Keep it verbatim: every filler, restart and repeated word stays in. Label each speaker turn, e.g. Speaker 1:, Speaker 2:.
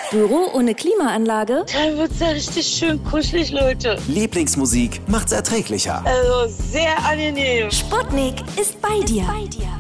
Speaker 1: Büro ohne Klimaanlage?
Speaker 2: Dann wird's ja richtig schön kuschelig, Leute.
Speaker 3: Lieblingsmusik macht's erträglicher.
Speaker 2: Also sehr angenehm.
Speaker 1: Sputnik ist bei dir. Ist bei dir.